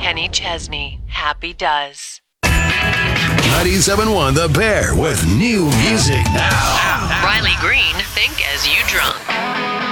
Kenny Chesney. Happy does. 97.1 The Bear with new music now. Riley Green, think as you drunk.